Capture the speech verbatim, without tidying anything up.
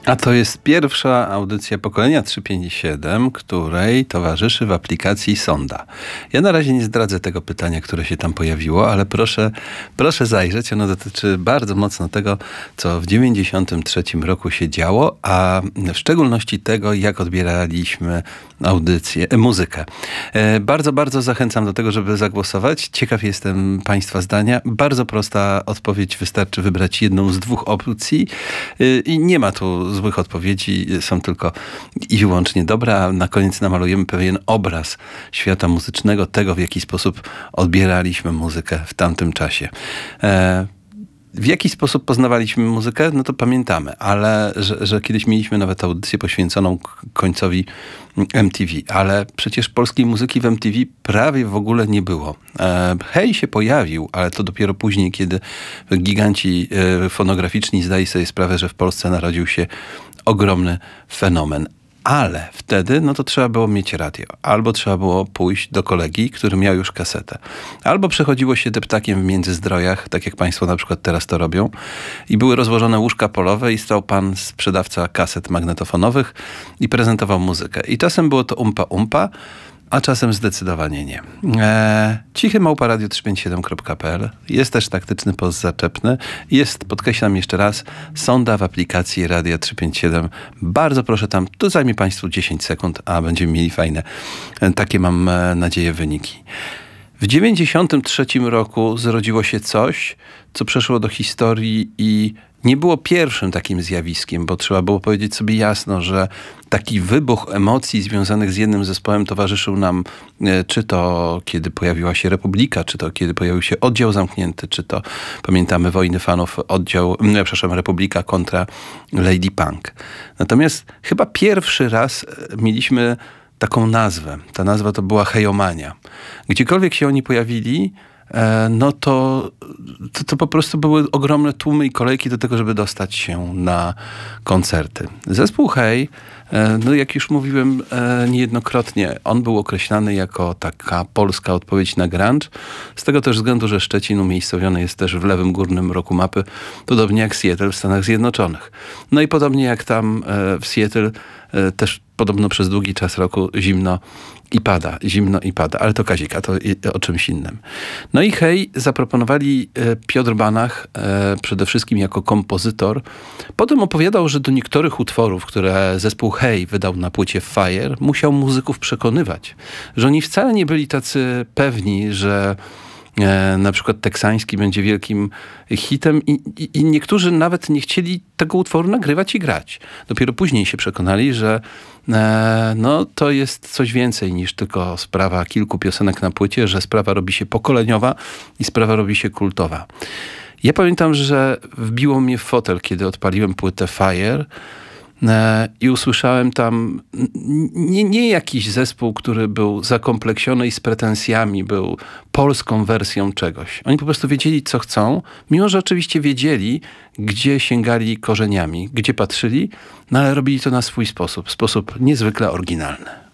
A to jest pierwsza audycja pokolenia trzysta pięćdziesiąt siedem, której towarzyszy w aplikacji Sonda. Ja na razie nie zdradzę tego pytania, które się tam pojawiło, ale proszę, proszę zajrzeć. Ono dotyczy bardzo mocno tego, co w dziewięćdziesiątym trzecim roku się działo, a w szczególności tego, jak odbieraliśmy audycję, e, muzykę. E, bardzo, bardzo zachęcam do tego, żeby zagłosować. Ciekaw jestem Państwa zdania. Bardzo prosta odpowiedź. Wystarczy wybrać jedną z dwóch opcji e, i nie ma tu złych odpowiedzi, są tylko i wyłącznie dobre, a na koniec namalujemy pewien obraz świata muzycznego, tego, w jaki sposób odbieraliśmy muzykę w tamtym czasie. E, W jaki sposób poznawaliśmy muzykę? No to pamiętamy, ale że, że kiedyś mieliśmy nawet audycję poświęconą końcowi M T V, ale przecież polskiej muzyki w M T V prawie w ogóle nie było. E, Hej się pojawił, ale to dopiero później, kiedy giganci e, fonograficzni zdali sobie sprawę, że w Polsce narodził się ogromny fenomen. Ale wtedy, no to trzeba było mieć radio. Albo trzeba było pójść do kolegi, który miał już kasetę. Albo przechodziło się deptakiem w Międzyzdrojach, tak jak państwo na przykład teraz to robią. I były rozłożone łóżka polowe i stał pan sprzedawca kaset magnetofonowych i prezentował muzykę. I czasem było to umpa umpa, a czasem zdecydowanie nie. Eee, cichy małpa radio trzysta pięćdziesiąt siedem kropka p l. Jest też taktyczny post zaczepny. Jest, podkreślam jeszcze raz, Sonda w aplikacji Radia trzysta pięćdziesiąt siedem. Bardzo proszę tam, to zajmie państwu dziesięć sekund, a będziemy mieli fajne, takie mam nadzieję, wyniki. W dziewięćdziesiątym trzecim roku zrodziło się coś, co przeszło do historii i nie było pierwszym takim zjawiskiem, bo trzeba było powiedzieć sobie jasno, że taki wybuch emocji związanych z jednym zespołem towarzyszył nam, czy to kiedy pojawiła się Republika, czy to kiedy pojawił się Oddział Zamknięty, czy to, pamiętamy, Wojny Fanów, oddział, nie, przepraszam, Republika kontra Lady Punk. Natomiast chyba pierwszy raz mieliśmy taką nazwę. Ta nazwa to była Hejomania. Gdziekolwiek się oni pojawili, no to, to, to po prostu były ogromne tłumy i kolejki do tego, żeby dostać się na koncerty. Zespół Hej, no jak już mówiłem niejednokrotnie, on był określany jako taka polska odpowiedź na grunge. Z tego też względu, że Szczecin umiejscowiony jest też w lewym górnym rogu mapy, podobnie jak Seattle w Stanach Zjednoczonych. No i podobnie jak tam w Seattle też podobno przez długi czas roku zimno i pada, zimno i pada, ale to Kazik, a to o czymś innym. No i Hej zaproponowali Piotr Banach, przede wszystkim jako kompozytor. Potem opowiadał, że do niektórych utworów, które zespół Hej wydał na płycie Fire, musiał muzyków przekonywać, że oni wcale nie byli tacy pewni, że E, na przykład teksański będzie wielkim hitem i, i, i niektórzy nawet nie chcieli tego utworu nagrywać i grać. Dopiero później się przekonali, że e, no, to jest coś więcej niż tylko sprawa kilku piosenek na płycie, że sprawa robi się pokoleniowa i sprawa robi się kultowa. Ja pamiętam, że wbiło mnie w fotel, kiedy odpaliłem płytę Fire i usłyszałem tam nie, nie jakiś zespół, który był zakompleksiony i z pretensjami, był polską wersją czegoś. Oni po prostu wiedzieli, co chcą, mimo że oczywiście wiedzieli, gdzie sięgali korzeniami, gdzie patrzyli, no ale robili to na swój sposób, sposób niezwykle oryginalny.